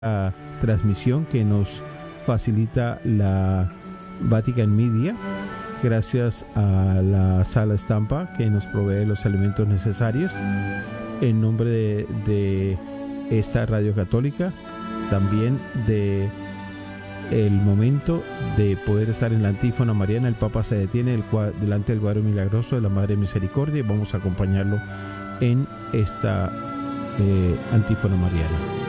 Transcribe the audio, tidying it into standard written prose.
la transmisión que nos facilita la Vatican Media, gracias a la Sala Estampa que nos provee los elementos necesarios. En nombre de esta radio católica, también de el momento de poder estar en la antífona mariana, el Papa se detiene delante del cuadro milagroso de la Madre Misericordia y vamos a acompañarlo en esta antífona mariana.